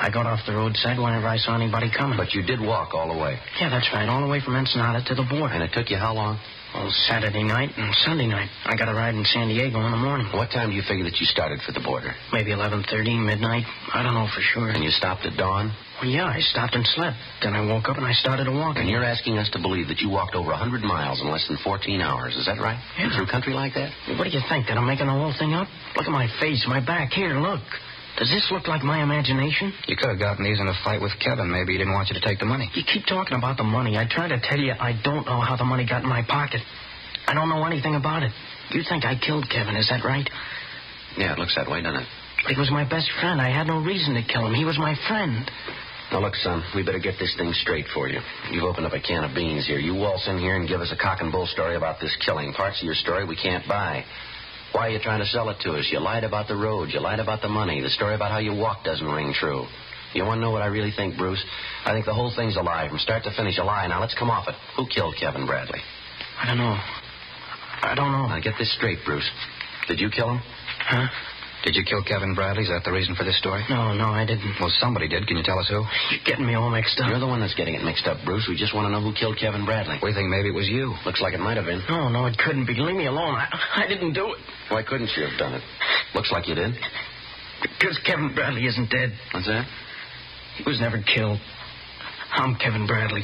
I got off the roadside whenever I saw anybody coming. But you did walk all the way. Yeah, that's right. All the way from Ensenada to the border. And it took you how long? Well, Saturday night and Sunday night. I got a ride in San Diego in the morning. What time do you figure that you started for the border? Maybe 11:30, midnight. I don't know for sure. And you stopped at dawn? Well, yeah, I stopped and slept. Then I woke up and I started to walk. And you're asking us to believe that you walked over 100 miles in less than 14 hours. Is that right? Yeah. Through country like that? What do you think? That I'm making the whole thing up? Look at my face, my back. Here, look. Does this look like my imagination? You could have gotten these in a fight with Kevin. Maybe he didn't want you to take the money. You keep talking about the money. I try to tell you I don't know how the money got in my pocket. I don't know anything about it. You think I killed Kevin, is that right? Yeah, it looks that way, doesn't it? He was my best friend. I had no reason to kill him. He was my friend. Now, look, son, we better get this thing straight for you. You've opened up a can of beans here. You waltz in here and give us a cock and bull story about this killing. Parts of your story we can't buy. Why are you trying to sell it to us? You lied about the road. You lied about the money. The story about how you walked doesn't ring true. You want to know what I really think, Bruce? I think the whole thing's a lie. From start to finish, a lie. Now, let's come off it. Who killed Kevin Bradley? I don't know. Now, get this straight, Bruce. Did you kill him? Huh? Did you kill Kevin Bradley? Is that the reason for this story? No, I didn't. Well, somebody did. Can you tell us who? You're getting me all mixed up. You're the one that's getting it mixed up, Bruce. We just want to know who killed Kevin Bradley. We think maybe it was you. Looks like it might have been. No, it couldn't be. Leave me alone. I didn't do it. Why couldn't you have done it? Looks like you did. Because Kevin Bradley isn't dead. What's that? He was never killed. I'm Kevin Bradley.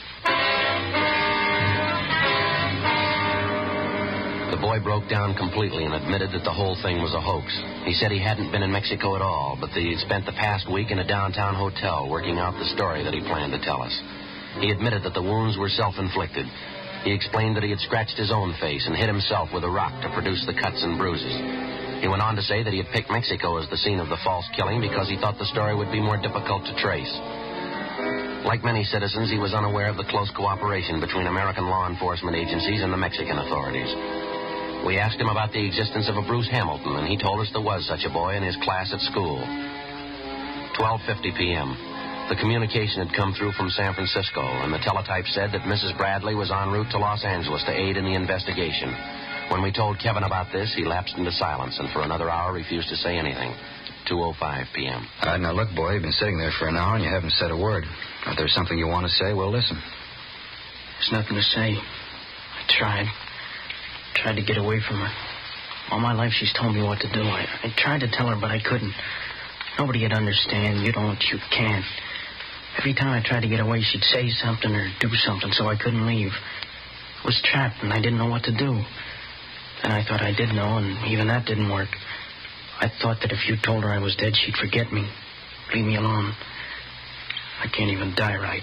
The boy broke down completely and admitted that the whole thing was a hoax. He said he hadn't been in Mexico at all, but that he had spent the past week in a downtown hotel working out the story that he planned to tell us. He admitted that the wounds were self-inflicted. He explained that he had scratched his own face and hit himself with a rock to produce the cuts and bruises. He went on to say that he had picked Mexico as the scene of the false killing because he thought the story would be more difficult to trace. Like many citizens, he was unaware of the close cooperation between American law enforcement agencies and the Mexican authorities. We asked him about the existence of a Bruce Hamilton, and he told us there was such a boy in his class at school. 12:50 p.m. The communication had come through from San Francisco, and the teletype said that Mrs. Bradley was en route to Los Angeles to aid in the investigation. When we told Kevin about this, he lapsed into silence, and for another hour refused to say anything. 2:05 p.m. All right, now look, boy, you've been sitting there for an hour and you haven't said a word. If there's something you want to say, we'll listen. There's nothing to say. I tried to get away from her. All my life she's told me what to do. I tried to tell her, but I couldn't. Nobody would understand. You can't. Every time I tried to get away, she'd say something or do something, so I couldn't leave. I was trapped, and I didn't know what to do. Then I thought I did know, and even that didn't work. I thought that if you told her I was dead, she'd forget me. Leave me alone. I can't even die right.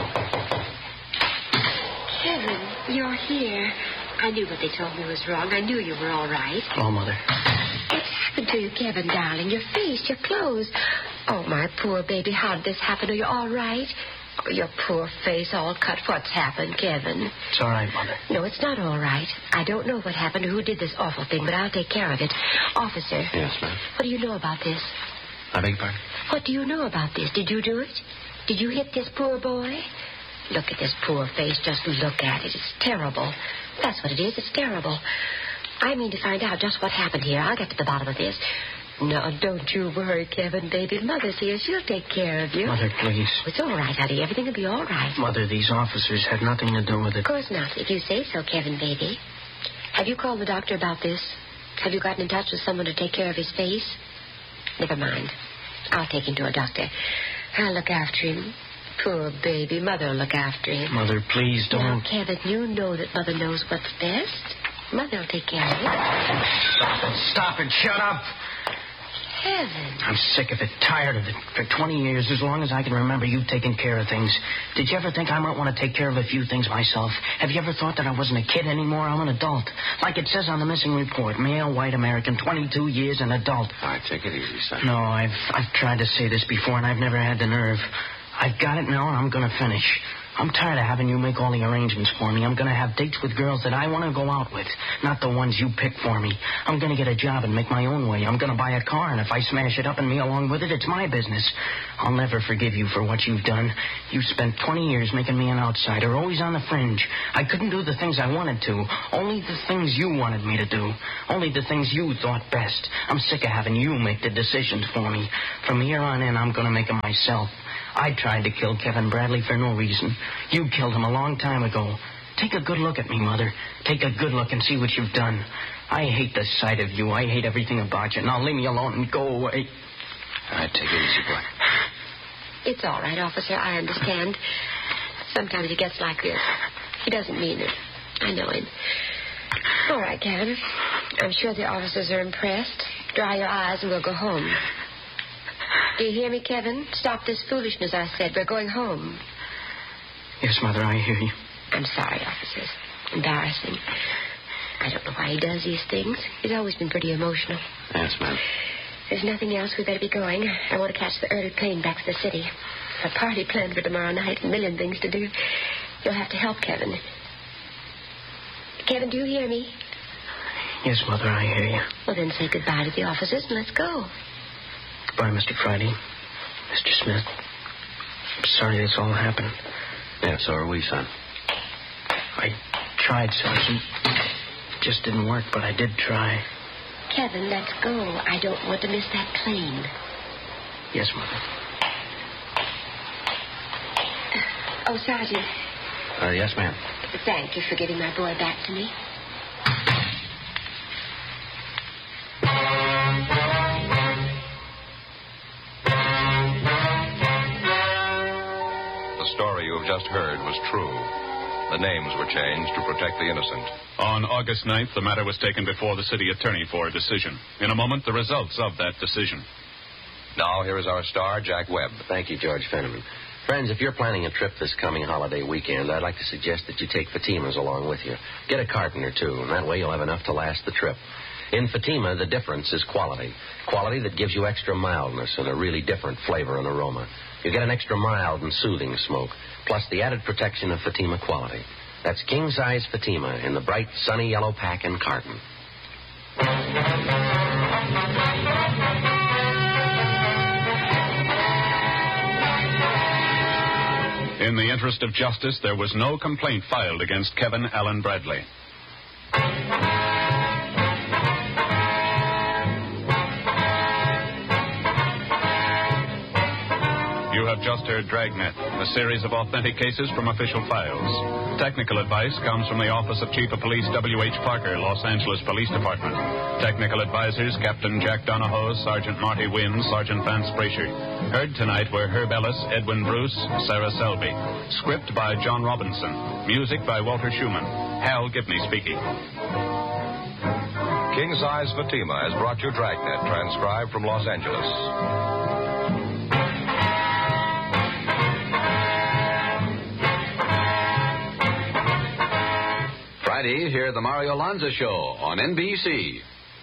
Kevin, you're here. I knew what they told me was wrong. I knew you were all right. Hello, Mother. What's happened to you, Kevin, darling? Your face, your clothes. Oh, my poor baby, how did this happen? Are you all right? Oh, your poor face all cut. What's happened, Kevin? It's all right, Mother. No, it's not all right. I don't know what happened or who did this awful thing, but I'll take care of it. Officer. Yes, ma'am. What do you know about this? I beg your pardon? What do you know about this? Did you do it? Did you hit this poor boy? Look at this poor face. Just look at it. It's terrible. That's what it is. It's terrible. I mean to find out just what happened here. I'll get to the bottom of this. No, don't you worry, Kevin, baby. Mother's here. She'll take care of you. Mother, please. It's all right, honey. Everything will be all right. Mother, these officers had nothing to do with it. Of course not, if you say so, Kevin, baby. Have you called the doctor about this? Have you gotten in touch with someone to take care of his face? Never mind. I'll take him to a doctor. I'll look after him. Poor baby. Mother will look after him. Mother, please don't. Now, Kevin, you know that Mother knows what's best. Mother will take care of you. Stop it. Shut up. Kevin. I'm sick of it, tired of it. For 20 years, as long as I can remember, you've taken care of things. Did you ever think I might want to take care of a few things myself? Have you ever thought that I wasn't a kid anymore? I'm an adult. Like it says on the missing report, male, white American, 22 years, an adult. All right, take it easy, son. No, I've tried to say this before, and I've never had the nerve. I've got it now, and I'm going to finish. I'm tired of having you make all the arrangements for me. I'm going to have dates with girls that I want to go out with, not the ones you pick for me. I'm going to get a job and make my own way. I'm going to buy a car, and if I smash it up and me along with it, it's my business. I'll never forgive you for what you've done. You spent 20 years making me an outsider, always on the fringe. I couldn't do the things I wanted to, only the things you wanted me to do, only the things you thought best. I'm sick of having you make the decisions for me. From here on in, I'm going to make them myself. I tried to kill Kevin Bradley for no reason. You killed him a long time ago. Take a good look at me, Mother. Take a good look and see what you've done. I hate the sight of you. I hate everything about you. Now leave me alone and go away. All right, take it easy, boy. It's all right, officer. I understand. Sometimes he gets like this. He doesn't mean it. I know him. All right, Kevin. I'm sure the officers are impressed. Dry your eyes and we'll go home. Do you hear me, Kevin? Stop this foolishness, I said. We're going home. Yes, Mother, I hear you. I'm sorry, officers. Embarrassing. I don't know why he does these things. He's always been pretty emotional. Yes, ma'am. There's nothing else. We better be going. I want to catch the early plane back to the city. A party planned for tomorrow night. A million things to do. You'll have to help Kevin. Kevin, do you hear me? Yes, Mother, I hear you. Well, then say goodbye to the officers and let's go. Goodbye, Mr. Friday. Mr. Smith. I'm sorry this all happened. Yeah, so are we, son. I tried, Sergeant. It just didn't work, but I did try. Kevin, let's go. I don't want to miss that plane. Yes, Mother. Oh, Sergeant. Yes, ma'am. Thank you for giving my boy back to me. The story you have just heard was true. The names were changed to protect the innocent. On August 9th, the matter was taken before the city attorney for a decision. In a moment, the results of that decision. Now, here is our star, Jack Webb. Thank you, George Fenneman. Friends, if you're planning a trip this coming holiday weekend, I'd like to suggest that you take Fatima's along with you. Get a carton or two, and that way you'll have enough to last the trip. In Fatima, the difference is quality. Quality that gives you extra mildness and a really different flavor and aroma. You get an extra mild and soothing smoke, plus the added protection of Fatima quality. That's king-size Fatima in the bright, sunny yellow pack and carton. In the interest of justice, there was no complaint filed against Kevin Allen Bradley. You have just heard Dragnet, a series of authentic cases from official files. Technical advice comes from the Office of Chief of Police W.H. Parker, Los Angeles Police Department. Technical advisors Captain Jack Donahoe, Sergeant Marty Wynn, Sergeant Vance Brasher. Heard tonight were Herb Ellis, Edwin Bruce, Sarah Selby. Script by John Robinson. Music by Walter Schumann. Hal Gibney speaking. King Size Fatima has brought you Dragnet, transcribed from Los Angeles. Friday, hear the Mario Lanza Show on NBC.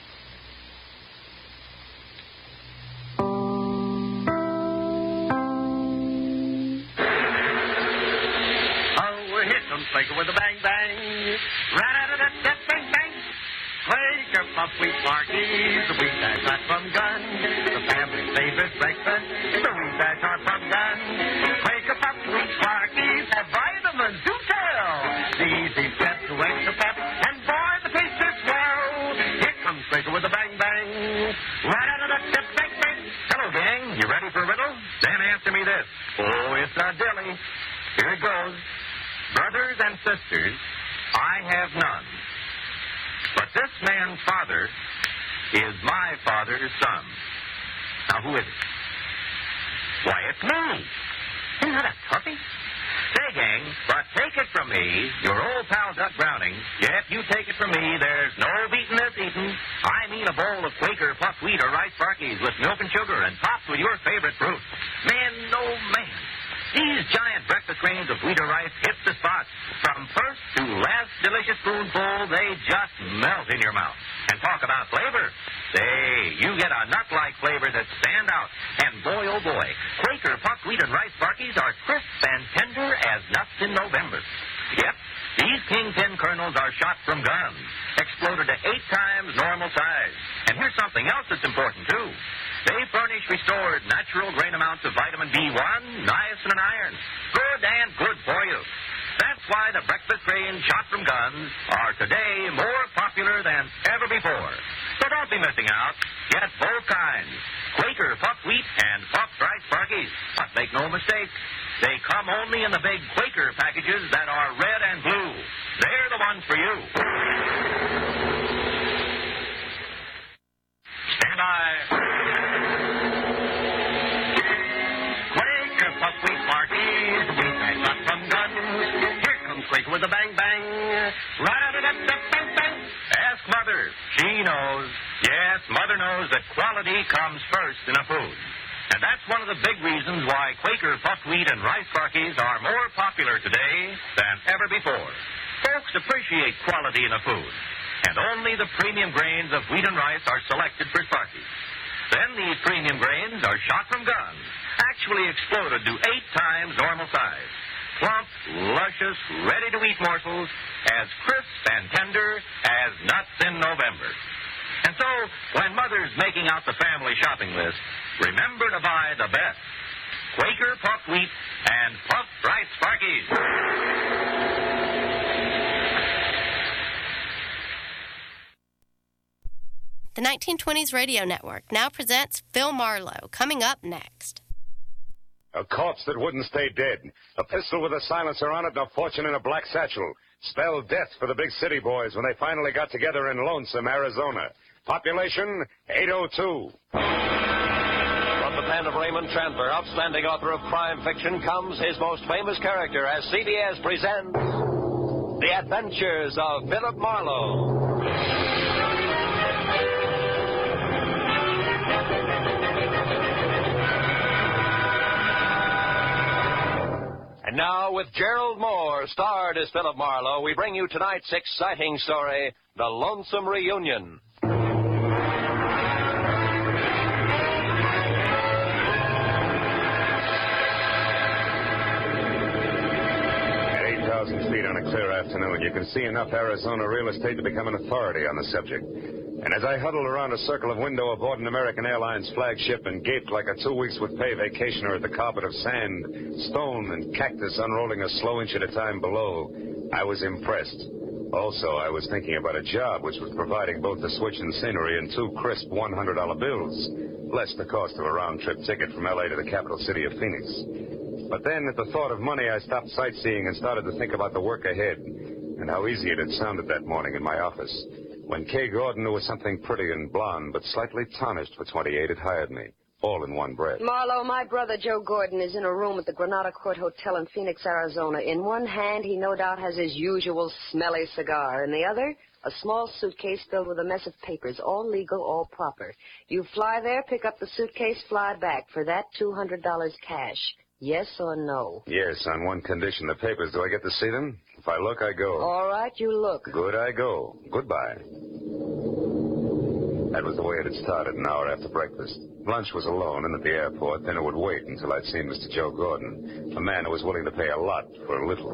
Oh, here comes Quaker with a bang bang. Rat-a-da-da-da, bang bang. Quaker puff wheat Smarties, the wheat that's hot from gun. The family's favorite breakfast, the wheat that's hot from gun. Quaker puff wheat Smarties have vitamins to tell. The easy step to wake the pep, and boy, the taste is swell. Here comes Quaker with a bang bang. Rat-a-da-da-da, bang bang. Hello, gang. You ready for a riddle? Then answer me this. Oh, it's a dilly. Here it goes. Brothers and sisters, I have none. But this man's father is my father's son. Now, who is it? Why, it's me. Isn't that a toughie? Say, gang, but take it from me, your old pal Duck Browning. Yep, you take it from me, there's no beating this eating. I mean a bowl of Quaker puffed wheat or rice Sparkies with milk and sugar and topped with your favorite fruit. Man, oh man. These giant breakfast grains of wheat or rice hit the spot. From first to last delicious spoonful, they just melt in your mouth. And talk about flavor. Say, you get a nut-like flavor that stand out. And boy, oh boy, Quaker puffed wheat and rice Sparkies are crisp and tender as nuts in are shot from guns, exploded to 8 times normal size. And here's something else that's important, too. They furnish restored natural grain amounts of vitamin B1, niacin, and iron. Good and good for you. That's why the breakfast grains shot from guns are today more popular than ever before. So don't be missing out. Get both kinds. Quaker puffed wheat and puffed rice Sparkies. But make no mistake, they come only in the big Quaker packages that are red and blue. They're the ones for you. Stand by. Quaker puffed wheat Sparkies, wheat that shot from guns. Here comes Quaker with a bang bang. Bang bang. Ask Mother. She knows. Yes, Mother knows that quality comes first in a food. And that's one of the big reasons why Quaker puffed wheat and rice Sparkies are more popular today than ever before. Folks appreciate quality in a food, and only the premium grains of wheat and rice are selected for Sparkies. Then these premium grains are shot from guns, actually exploded to 8 times normal size. Plump, luscious, ready-to-eat morsels, as crisp and tender as nuts in November. And so, when Mother's making out the family shopping list, remember to buy the best. Quaker puffed wheat and puffed rice Sparkies. The 1920s Radio Network now presents Phil Marlowe, coming up next. A corpse that wouldn't stay dead. A pistol with a silencer on it and a fortune in a black satchel. Spelled death for the big city boys when they finally got together in Lonesome, Arizona. Population, 802. From the pen of Raymond Chandler, outstanding author of crime fiction, comes his most famous character as CBS presents The Adventures of Philip Marlowe. And now, with Gerald Moore, starred as Philip Marlowe, we bring you tonight's exciting story, The Lonesome Reunion. At 8,000 feet on a clear afternoon, you can see enough Arizona real estate to become an authority on the subject. And as I huddled around a circle of window aboard an American Airlines flagship and gaped like a 2 weeks with pay vacationer at the carpet of sand, stone, and cactus unrolling a slow inch at a time below, I was impressed. Also, I was thinking about a job which was providing both the switch and scenery and 2 crisp $100 bills, less the cost of a round-trip ticket from L.A. to the capital city of Phoenix. But then, at the thought of money, I stopped sightseeing and started to think about the work ahead and how easy it had sounded that morning in my office. When Kay Gordon, who was something pretty and blonde, but slightly tarnished for 28, had hired me, all in one breath. Marlowe, my brother Joe Gordon is in a room at the Granada Court Hotel in Phoenix, Arizona. In one hand, he no doubt has his usual smelly cigar. In the other, a small suitcase filled with a mess of papers, all legal, all proper. You fly there, pick up the suitcase, fly back. For that, $200 cash. Yes or no? Yes, on one condition. The papers, do I get to see them? If I look, I go. All right, you look. Good, I go. Goodbye. That was the way it had started an hour after breakfast. Lunch was alone and at the airport. Then it would wait until I'd seen Mr. Joe Gordon, a man who was willing to pay a lot for a little.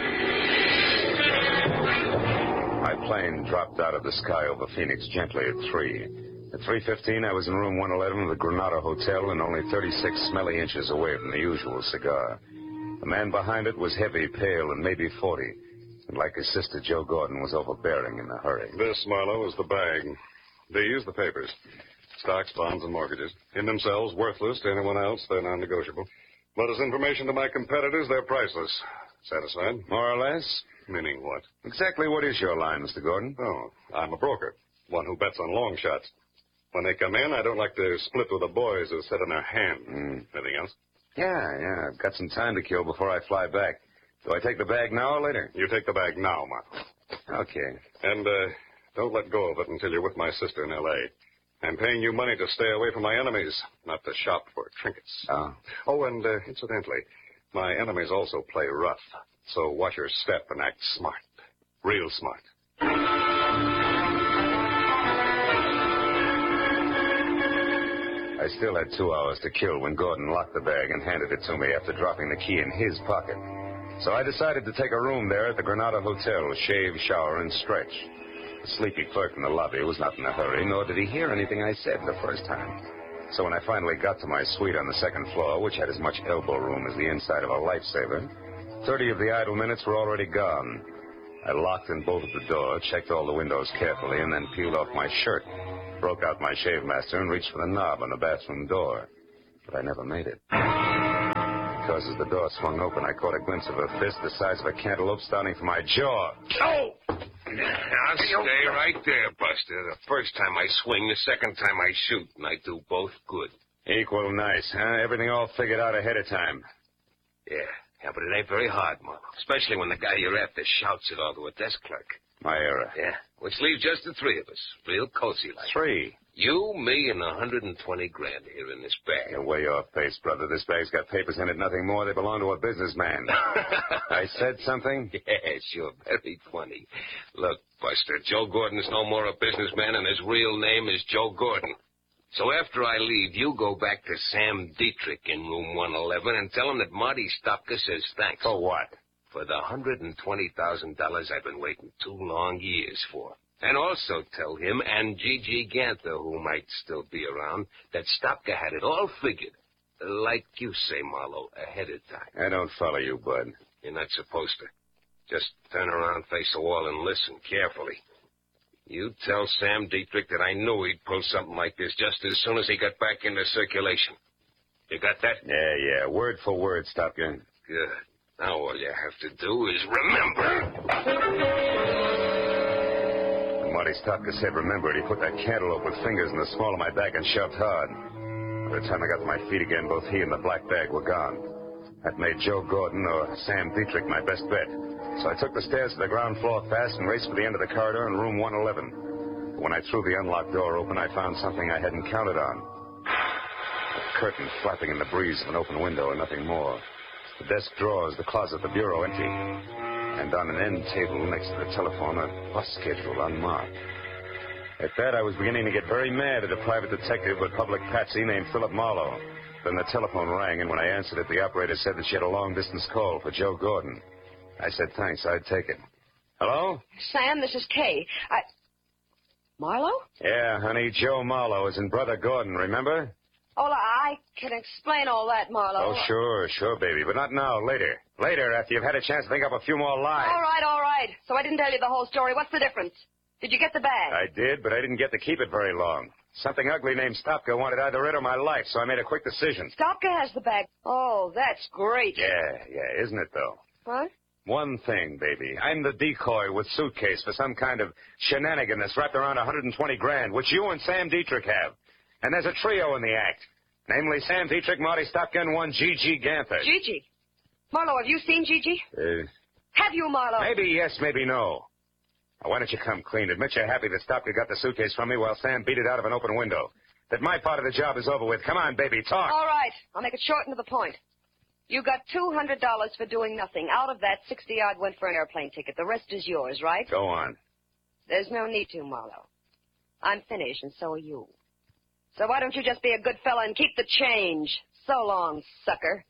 My plane dropped out of the sky over Phoenix gently at 3. At 3:15, I was in room 111 of the Granada Hotel and only 36 smelly inches away from the usual cigar. The man behind it was heavy, pale, and maybe 40. And like his sister, Joe Gordon was overbearing in a hurry. This, Marlowe, is the bag. These, the papers. Stocks, bonds, and mortgages. In themselves, worthless to anyone else. They're non-negotiable. But as information to my competitors, they're priceless. Satisfied? More or less. Meaning what? Exactly what is your line, Mr. Gordon? Oh, I'm a broker. One who bets on long shots. When they come in, I don't like to split with the boys who sit on their hand. Anything else? Yeah. I've got some time to kill before I fly back. Do I take the bag now or later? You take the bag now, Mark. Okay. And, don't let go of it until you're with my sister in L.A. I'm paying you money to stay away from my enemies, not to shop for trinkets. Oh, and, incidentally, my enemies also play rough. So watch your step and act smart. Real smart. I still had 2 hours to kill when Gordon locked the bag and handed it to me after dropping the key in his pocket. So I decided to take a room there at the Granada Hotel, shave, shower, and stretch. The sleepy clerk in the lobby was not in a hurry, nor did he hear anything I said the first time. So when I finally got to my suite on the second floor, which had as much elbow room as the inside of a lifesaver, 30 of the idle minutes were already gone. I locked and bolted the door, checked all the windows carefully, and then peeled off my shirt, broke out my shave master, and reached for the knob on the bathroom door. But I never made it. Because as the door swung open, I caught a glimpse of a fist the size of a cantaloupe starting from my jaw. Oh! Now, stay right there, Buster. The first time I swing, the second time I shoot, and I do both good. Equal nice, huh? Everything all figured out ahead of time. Yeah, but it ain't very hard, Marlo. Especially when the guy you're after shouts it all to a desk clerk. My error. Yeah, which leaves just the three of us. Real cozy like. 3? You, me, and 120 grand here in this bag. You're way off base, brother. This bag's got papers in it, nothing more. They belong to a businessman. I said something? Yes, you're very funny. Look, Buster, Joe Gordon's no more a businessman, and his real name is Joe Gordon. So after I leave, you go back to Sam Dietrich in room 111 and tell him that Marty Stopka says thanks. For what? For the $120,000 I've been waiting 2 long years for. And also tell him and Gigi Ganther, who might still be around, that Stopka had it all figured. Like you say, Marlo, ahead of time. I don't follow you, bud. You're not supposed to. Just turn around, face the wall, and listen carefully. You tell Sam Dietrich that I knew he'd pull something like this just as soon as he got back into circulation. You got that? Yeah. Word for word, Stopka. Good. Now all you have to do is remember. Marty Stopka said remember it. He put that cantaloupe with fingers in the small of my back and shoved hard. By the time I got to my feet again, both he and the black bag were gone. That made Joe Gordon or Sam Dietrich my best bet. So I took the stairs to the ground floor fast and raced for the end of the corridor in room 111. When I threw the unlocked door open, I found something I hadn't counted on. A curtain flapping in the breeze of an open window and nothing more. The desk drawers, the closet, the bureau empty. And on an end table next to the telephone, a bus schedule unmarked. At that, I was beginning to get very mad at a private detective with public patsy named Philip Marlowe. Then the telephone rang, and when I answered it, the operator said that she had a long-distance call for Joe Gordon. I said thanks, I'd take it. Hello? Sam, this is Kay. Marlowe? Yeah, honey, Joe Marlowe is in Brother Gordon, remember? Oh, I can explain all that, Marlowe. Oh, sure, baby, but not now, later. Later, after you've had a chance to think up a few more lies. All right. So I didn't tell you the whole story. What's the difference? Did you get the bag? I did, but I didn't get to keep it very long. Something ugly named Stopka wanted either it or my life, so I made a quick decision. Stopka has the bag. Oh, that's great. Yeah, isn't it, though? What? One thing, baby. I'm the decoy with suitcase for some kind of shenanigan that's wrapped around 120 grand, which you and Sam Dietrich have. And there's a trio in the act. Namely, Sam Dietrich, Marty Stopka, and one Gigi Ganther. Gigi? Marlowe, have you seen Gigi? Have you, Marlowe? Maybe yes, maybe no. Now, why don't you come clean? Admit you're happy that Stopka got the suitcase from me while Sam beat it out of an open window. That my part of the job is over with. Come on, baby, talk. All right. I'll make it short and to the point. You got $200 for doing nothing. Out of that, 60-odd went for an airplane ticket. The rest is yours, right? Go on. There's no need to, Marlowe. I'm finished, and so are you. So why don't you just be a good fella and keep the change? So long, sucker.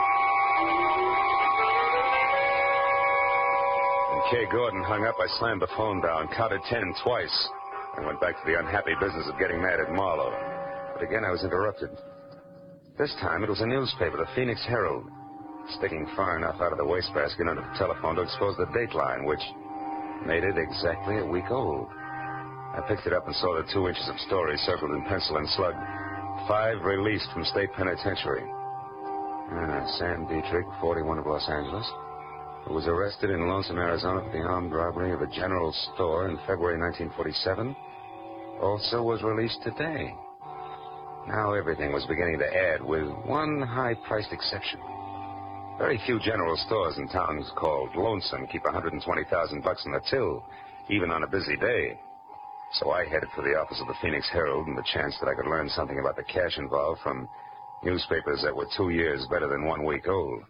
When Kay Gordon hung up, I slammed the phone down, counted 10 twice, and went back to the unhappy business of getting mad at Marlowe. But again, I was interrupted. This time, it was a newspaper, the Phoenix Herald, sticking far enough out of the wastebasket under the telephone to expose the dateline, which made it exactly a week old. I picked it up and saw the 2 inches of story circled in pencil and slug. 5 released from state penitentiary. Sam Dietrich, 41 of Los Angeles, who was arrested in Lonesome, Arizona for the armed robbery of a general store in February 1947, also was released today. Now everything was beginning to add, with one high-priced exception. Very few general stores in towns called Lonesome keep $120,000 in the till, even on a busy day. So I headed for the office of the Phoenix Herald and the chance that I could learn something about the cash involved from newspapers that were 2 years better than 1 week old.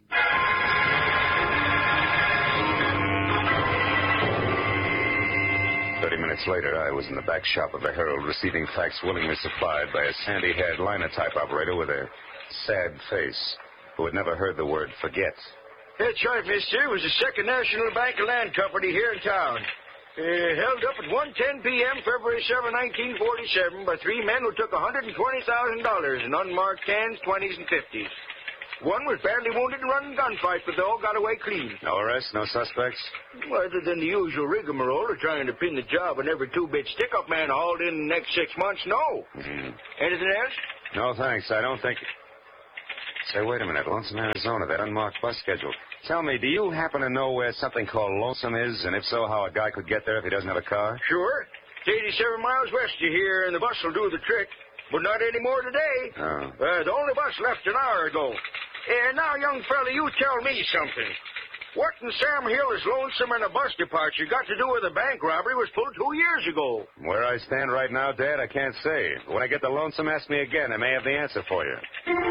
Minutes later, I was in the back shop of the Herald receiving facts willingly supplied by a sandy-haired linotype operator with a sad face who had never heard the word forget That's right, mister. It was the Second National Bank and Land Company here in town. Held up at 1:10 p.m., February 7, 1947, by three men who took $120,000 in unmarked cans, 20s, and 50s. One was badly wounded in running gunfight, but they all got away clean. No arrests, no suspects? Well, other than the usual rigmarole of trying to pin the job on every two-bit stick-up man hauled in the next 6 months, no. Mm-hmm. Anything else? No, thanks. I don't think... Say, wait a minute. Lonesome, Arizona, that unmarked bus schedule. Tell me, do you happen to know where something called Lonesome is? And if so, how a guy could get there if he doesn't have a car? Sure. It's 87 miles west of here, and the bus will do the trick. But not anymore today. Oh. The only bus left an hour ago. Now, young fella, you tell me something. What in Sam Hill is Lonesome and a bus departure got to do with a bank robbery was pulled 2 years ago? Where I stand right now, Dad, I can't say. But when I get to Lonesome, ask me again. I may have the answer for you.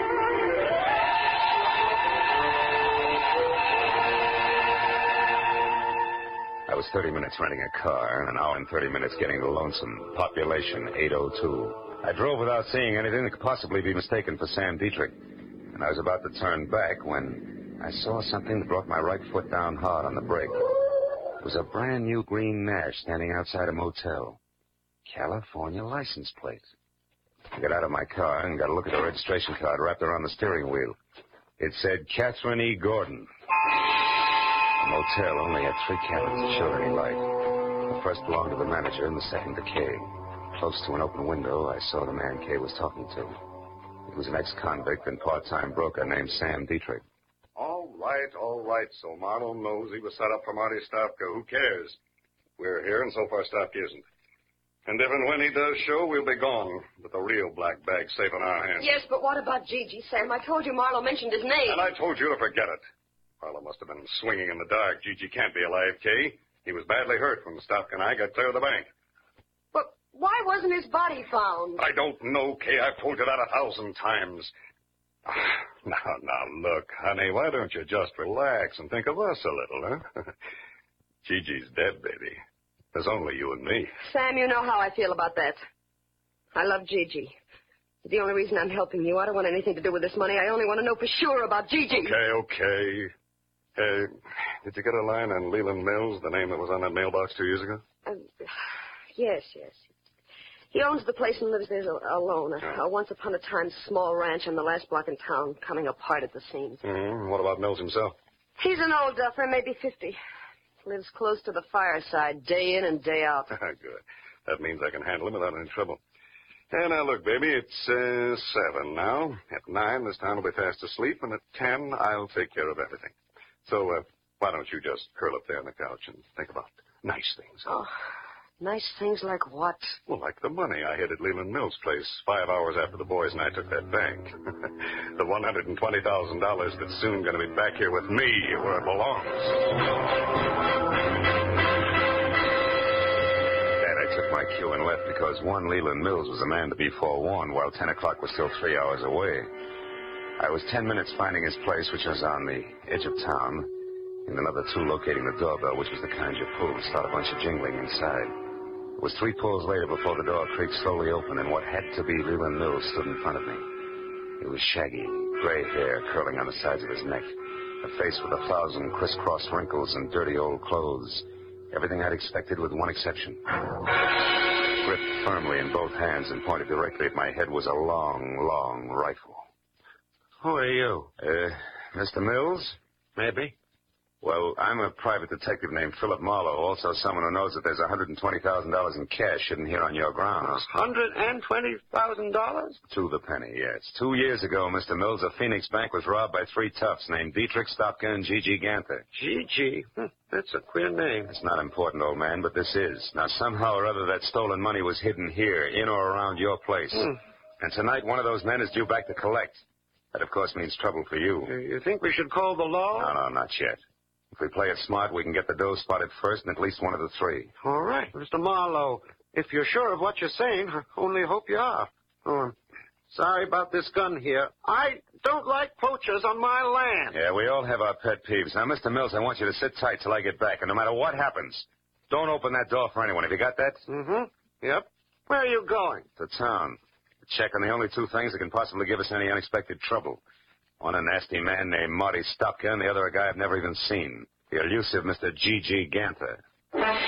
I was 30 minutes renting a car, and an hour and 30 minutes getting to Lonesome. Population 802. I drove without seeing anything that could possibly be mistaken for Sam Dietrich. And I was about to turn back when I saw something that brought my right foot down hard on the brake. It was a brand new green Nash standing outside a motel. California license plate. I got out of my car and got a look at the registration card wrapped around the steering wheel. It said Catherine E. Gordon. The motel only had 3 cabins that showed any light. The first belonged to the manager and the second to Kay. Close to an open window, I saw the man Kay was talking to. He was an ex-convict and part-time broker named Sam Dietrich. All right. So Marlowe knows he was set up for Marty Stopka. Who cares? We're here, and so far Stopka isn't. And if and when he does show, we'll be gone, with the real black bag safe in our hands. Yes, but what about Gigi, Sam? I told you Marlowe mentioned his name. And I told you to forget it. Marlowe must have been swinging in the dark. Gigi can't be alive, Kay. He was badly hurt when Stopka and I got clear of the bank. But why wasn't his body found? I don't know, Kay. I've told you that 1,000 times. Now, look, honey, why don't you just relax and think of us a little, huh? Gigi's dead, baby. There's only you and me. Sam, you know how I feel about that. I love Gigi. It's the only reason I'm helping you. I don't want anything to do with this money. I only want to know for sure about Gigi. Okay. Did you get a line on Leland Mills, the name that was on that mailbox 2 years ago? Yes. He owns the place and lives there alone. A once-upon-a-time small ranch on the last block in town, coming apart at the seams. Mm-hmm. What about Mills himself? He's an old duffer, maybe 50. Lives close to the fireside, day in and day out. Good. That means I can handle him without any trouble. And now, look, baby, it's 7 now. At 9, this town will be fast asleep, and at 10, I'll take care of everything. So, why don't you just curl up there on the couch and think about nice things? Oh, nice things like what? Well, like the money I hid at Leland Mills' place 5 hours after the boys and I took that bank. The $120,000 that's soon going to be back here with me where it belongs. I took my cue and left because one Leland Mills was a man to be forewarned, while 10 o'clock was still 3 hours away. I was 10 minutes finding his place, which was on the edge of town, and another 2 locating the doorbell, which was the kind you pull to start a bunch of jingling inside. It was 3 pulls later before the door creaked slowly open, and what had to be Leland Mills stood in front of me. It was shaggy, gray hair curling on the sides of his neck, a face with 1,000 crisscross wrinkles and dirty old clothes. Everything I'd expected with one exception. Gripped firmly in both hands and pointed directly at my head was a long rifle. Who are you? Mr. Mills? Maybe. Well, I'm a private detective named Philip Marlowe, also someone who knows that there's $120,000 in cash hidden here on your grounds. $120,000? To the penny, yes. 2 years ago, Mr. Mills, a Phoenix bank was robbed by 3 toughs named Dietrich, Stopka, and Gigi Ganther. Gigi? That's a queer name. It's not important, old man, but this is. Now, somehow or other, that stolen money was hidden here, in or around your place. And tonight, one of those men is due back to collect. That, of course, means trouble for you. You think we should call the law? No, not yet. If we play it smart, we can get the dough spotted first and at least one of the 3. All right, Mr. Marlowe. If you're sure of what you're saying, I only hope you are. Oh, sorry about this gun here. I don't like poachers on my land. Yeah, we all have our pet peeves. Now, Mr. Mills, I want you to sit tight till I get back, and no matter what happens, don't open that door for anyone. Have you got that? Mm-hmm. Yep. Where are you going? To town. To check on the only 2 things that can possibly give us any unexpected trouble. One a nasty man named Marty Stopka, and the other a guy I've never even seen. The elusive Mr. G.G. Ganther.